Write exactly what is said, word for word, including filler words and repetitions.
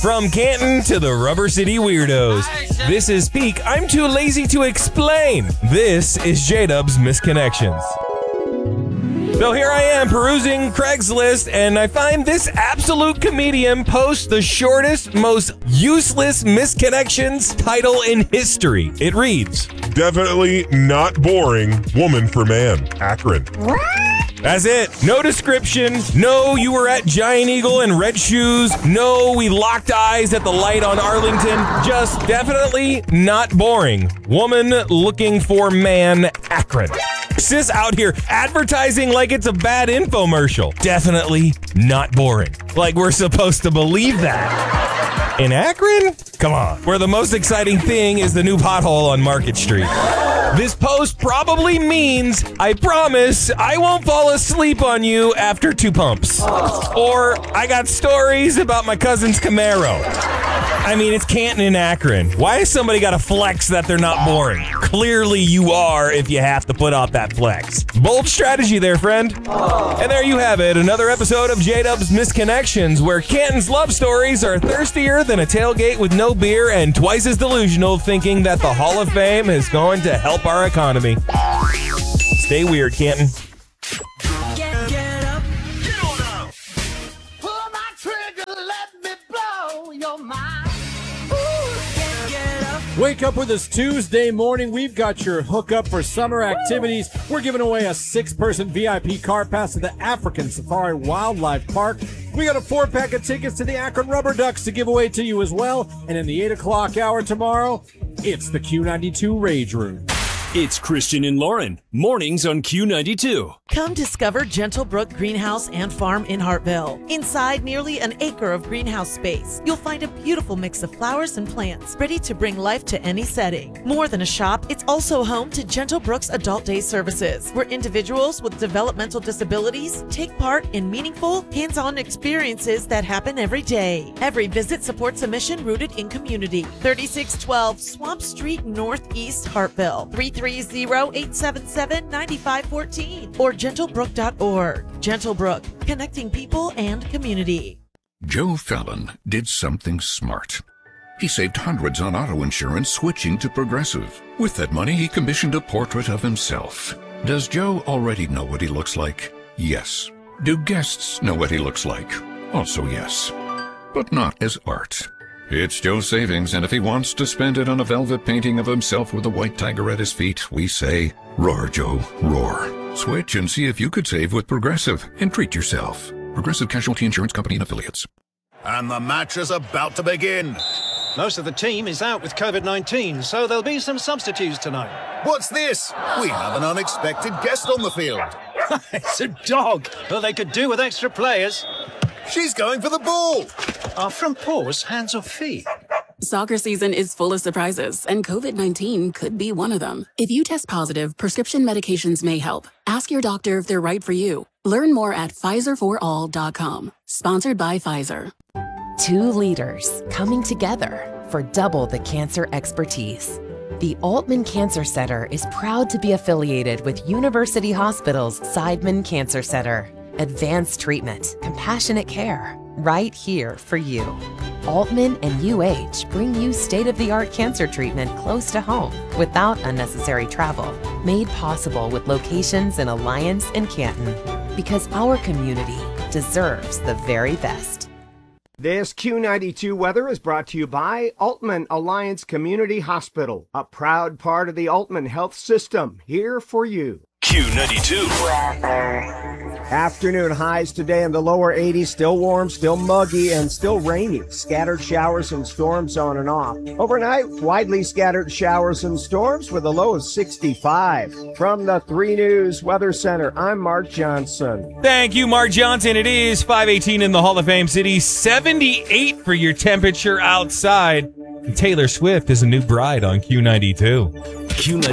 From Canton to the Rubber City Weirdos. This is Peak. I'm too lazy to explain. This is J-Dub's Misconnections. So here I am perusing Craigslist, and I find this absolute comedian posts the shortest, most useless misconnections title in history. It reads, "Definitely not boring. Woman for man. Akron." That's it. No description. No, you were at Giant Eagle in red shoes. No, we locked eyes at the light on Arlington. Just definitely not boring. Woman looking for man, Akron. Sis out here advertising like it's a bad infomercial. Definitely not boring. Like we're supposed to believe that. In Akron? Come on. Where the most exciting thing is the new pothole on Market Street. This post probably means, I promise, I won't fall asleep on you after two pumps. Or, I got stories about my cousin's Camaro. I mean, it's Canton and Akron. Why has somebody got to flex that they're not boring? Clearly you are if you have to put out that flex. Bold strategy there, friend. And there you have it, another episode of J-Dub's Misconnections, where Canton's love stories are thirstier than a tailgate with no beer and twice as delusional thinking that the Hall of Fame is going to help our economy. Stay weird, Canton. Get, get up, get on up. Pull my trigger, let me blow your mind. Ooh, get, get up. Wake up with us Tuesday morning. We've got your hookup for summer activities. We're giving away a six-person V I P car pass to the African Safari Wildlife Park. We got a four-pack of tickets to the Akron Rubber Ducks to give away to you as well. And in the eight o'clock hour tomorrow, it's the Q ninety-two Rage Room. It's Christian and Lauren, mornings on Q ninety-two. Come discover Gentlebrook Greenhouse and Farm in Hartville. Inside nearly an acre of greenhouse space, you'll find a beautiful mix of flowers and plants ready to bring life to any setting. More than a shop, it's also home to Gentlebrook's Adult Day services, where individuals with developmental disabilities take part in meaningful, hands-on experiences that happen every day. Every visit supports a mission rooted in community. thirty-six twelve Swamp Street, Northeast Hartville. three three zero, eight seven seven, nine five one four or gentlebrook dot org. Gentlebrook, connecting people and community. Joe Fallon did something smart. He saved hundreds on auto insurance switching to Progressive. With that money, he commissioned a portrait of himself. Does Joe already know what he looks like? Yes. Do guests know what he looks like? Also yes. But not as art. It's Joe's savings, and if he wants to spend it on a velvet painting of himself with a white tiger at his feet, we say, roar, Joe, roar. Switch and see if you could save with Progressive and treat yourself. Progressive Casualty Insurance Company and Affiliates. And the match is about to begin. Most of the team is out with covid nineteen, so there'll be some substitutes tonight. What's this? We have an unexpected guest on the field. It's a dog. Well, they could do with extra players. She's going for the ball. Are front paws hands or feet? Soccer season is full of surprises, and covid nineteen could be one of them. If you test positive, prescription medications may help. Ask your doctor if they're right for you. Learn more at Pfizer for all dot com. Sponsored by Pfizer. Two leaders coming together for double the cancer expertise. The Altman Cancer Center is proud to be affiliated with University Hospital's Seidman Cancer Center. Advanced treatment, compassionate care, right here for you. Altman and U H bring you state-of-the-art cancer treatment close to home without unnecessary travel. Made possible with locations in Alliance and Canton. Because our community deserves the very best. This Q ninety-two weather is brought to you by Altman Alliance Community Hospital, a proud part of the Altman Health System, here for you. Q ninety-two. Afternoon highs today in the lower eighties, still warm, still muggy, and still rainy. Scattered showers and storms on and off. Overnight, widely scattered showers and storms with a low of sixty-five. From the three News Weather Center, I'm Mark Johnson. Thank you, Mark Johnson. It is five eighteen in the Hall of Fame city, seventy-eight for your temperature outside. Taylor Swift is a new bride on Q ninety-two. Q ninety-two.